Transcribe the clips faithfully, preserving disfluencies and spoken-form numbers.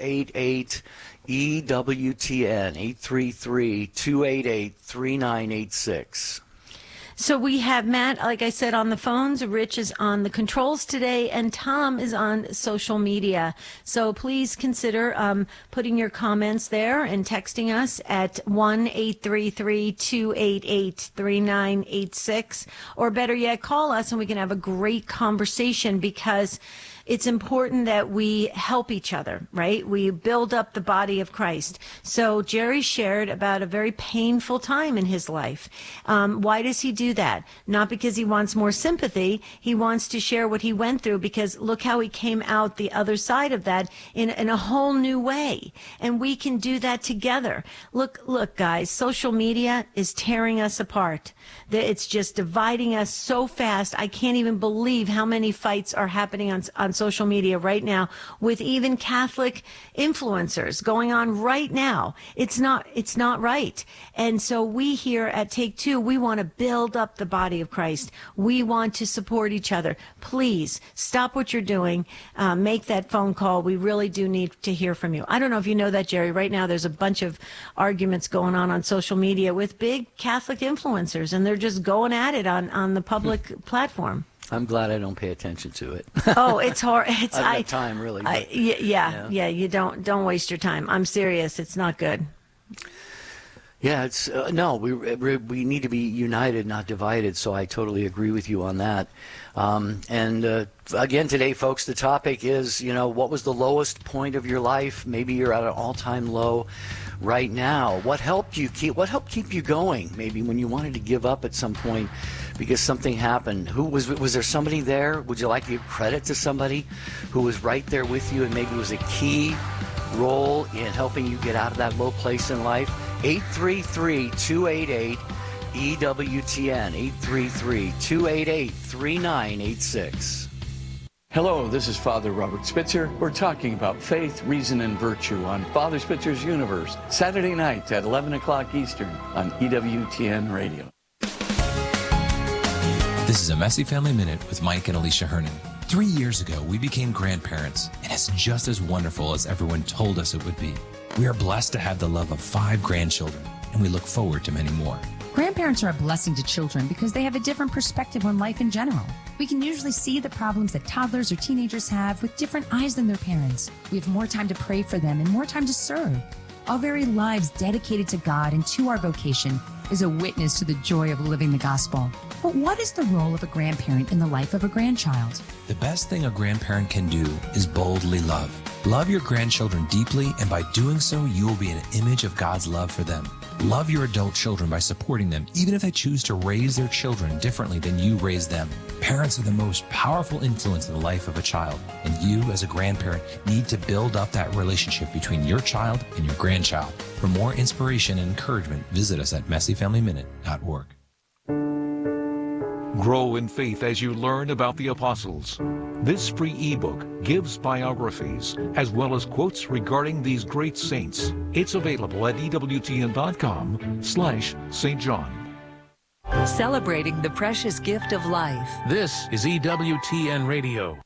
eight eight, E W T N, eight three three, two eight eight, three nine eight six. So we have Matt, like I said, on the phones. Rich is on the controls today, and Tom is on social media. So please consider um, putting your comments there and texting us at one eight three three, two eight eight, three nine eight six. Or better yet, call us and we can have a great conversation, because it's important that we help each other, right? We build up the body of Christ. So Jerry shared about a very painful time in his life. Um, why does he do that? Not because he wants more sympathy. He wants to share what he went through, because look how he came out the other side of that in, in a whole new way. And we can do that together. Look, look, guys, social media is tearing us apart. It's just dividing us so fast. I can't even believe how many fights are happening on, on social media right now, with even Catholic influencers going on right now. It's not, it's not right. And so we here at Take Two, we want to build up the body of Christ. We want to support each other. Please stop what you're doing. Uh, make that phone call. We really do need to hear from you. I don't know if you know that, Jerry. Right now, there's a bunch of arguments going on on social media with big Catholic influencers, and they're just going at it on, on the public platform. I'm glad I don't pay attention to it. Oh, it's hard. It's I don't I, have time, really. I, but, yeah, yeah, yeah, yeah. You don't don't waste your time. I'm serious. It's not good. Yeah, it's uh, no. We we need to be united, not divided. So I totally agree with you on that. Um, and uh, again, today, folks, the topic is, you know, what was the lowest point of your life? Maybe you're at an all-time low right now. What helped you keep? What helped keep you going? Maybe when you wanted to give up at some point because something happened. Who was was there somebody there? Would you like to give credit to somebody who was right there with you and maybe was a key role in helping you get out of that low place in life? eight three three, two eight eight, E W T N, eight three three, two eight eight, three nine eight six. Hello, this is Father Robert Spitzer. We're talking about faith, reason, and virtue on Father Spitzer's Universe, Saturday nights at eleven o'clock Eastern on E W T N Radio. This is a Messy Family Minute with Mike and Alicia Hernan. Three years ago, we became grandparents, and it's just as wonderful as everyone told us it would be. We are blessed to have the love of five grandchildren, and we look forward to many more. Grandparents are a blessing to children because they have a different perspective on life in general. We can usually see the problems that toddlers or teenagers have with different eyes than their parents. We have more time to pray for them and more time to serve. Our very lives dedicated to God and to our vocation is a witness to the joy of living the gospel. But what is the role of a grandparent in the life of a grandchild? The best thing a grandparent can do is boldly love. Love your grandchildren deeply, and by doing so, you will be an image of God's love for them. Love your adult children by supporting them, even if they choose to raise their children differently than you raised them. Parents are the most powerful influence in the life of a child, and you, as a grandparent, need to build up that relationship between your child and your grandchild. For more inspiration and encouragement, visit us at messy family minute dot org. Grow in faith as you learn about the apostles. This free ebook gives biographies as well as quotes regarding these great saints. It's available at E W T N dot com slash Saint John. Celebrating the precious gift of life. This is E W T N Radio.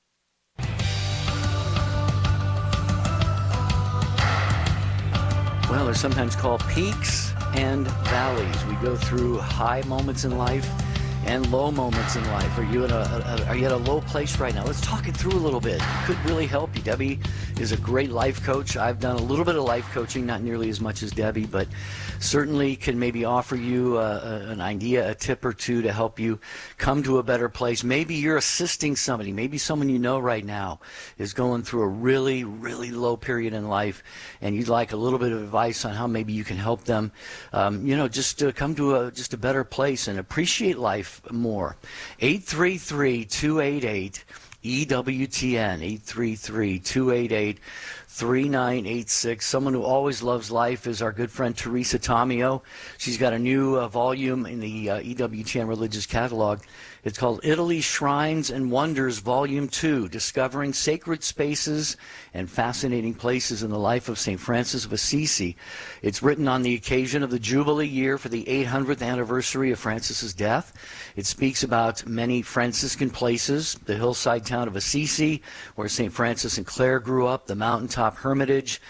Well, they're sometimes called peaks and valleys. We go through high moments in life and low moments in life. Are you in a, a are you at a low place right now? Let's talk it through a little bit. It could really help you. Debbie is a great life coach. I've done a little bit of life coaching, not nearly as much as Debbie, but certainly can maybe offer you uh, an idea, a tip or two to help you come to a better place. Maybe you're assisting somebody. Maybe someone you know right now is going through a really, really low period in life, and you'd like a little bit of advice on how maybe you can help them, um, you know, just to come to a just a better place and appreciate life more. eight three three, two eight eight, E W T N, eight three three, two eight eight, three nine eight six. Someone who always loves life is our good friend Teresa Tomeo. She's got a new uh, volume in the uh, E W T N Religious Catalog. It's called Italy Shrines and Wonders, Volume two, Discovering Sacred Spaces and Fascinating Places in the Life of Saint Francis of Assisi. It's written on the occasion of the Jubilee year for the eight hundredth anniversary of Francis's death. It speaks about many Franciscan places, the hillside town of Assisi, where Saint Francis and Clare grew up, the mountaintop hermitage,